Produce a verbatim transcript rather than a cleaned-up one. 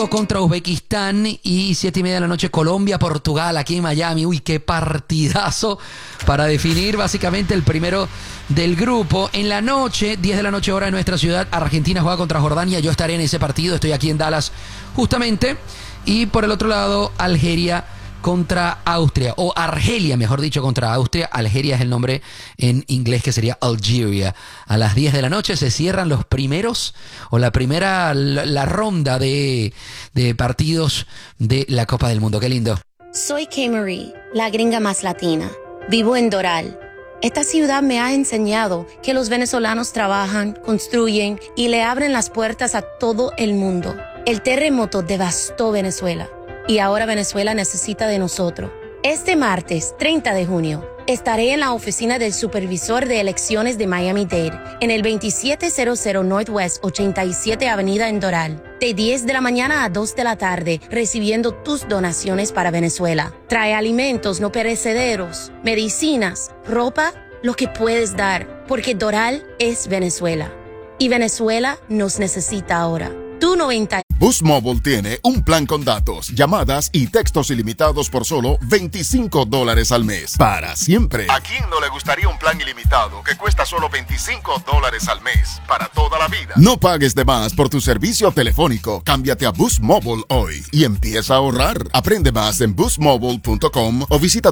Contra Uzbekistán y siete y media de la noche Colombia, Portugal, aquí en Miami. Uy, qué partidazo para definir básicamente el primero del grupo. En la noche, diez de la noche hora de nuestra ciudad, Argentina juega contra Jordania. Yo estaré en ese partido, estoy aquí en Dallas justamente. Y por el otro lado, Algeria contra Austria, o Argelia, mejor dicho, contra Austria. Algeria es el nombre en inglés, que sería Algeria. A las diez de la noche se cierran los primeros, o la primera, la, la ronda de, de partidos de la Copa del Mundo. Qué lindo. Soy Kay Marie, la gringa más latina. Vivo en Doral. Esta ciudad me ha enseñado que los venezolanos trabajan, construyen y le abren las puertas a todo el mundo. El terremoto devastó Venezuela. Y ahora Venezuela necesita de nosotros. Este martes, treinta de junio, estaré en la oficina del supervisor de elecciones de Miami-Dade, en el veintisiete cero cero Northwest ochenta y siete Avenida en Doral, de diez de la mañana a dos de la tarde, recibiendo tus donaciones para Venezuela. Trae alimentos no perecederos, medicinas, ropa, lo que puedes dar, porque Doral es Venezuela. Y Venezuela nos necesita ahora. Tu noventa. Boost Mobile tiene un plan con datos, llamadas y textos ilimitados por solo veinticinco dólares al mes. Para siempre. ¿A quién no le gustaría un plan ilimitado que cuesta solo veinticinco dólares al mes para toda la vida? No pagues de más por tu servicio telefónico. Cámbiate a Boost Mobile hoy y empieza a ahorrar. Aprende más en boost mobile punto com o visita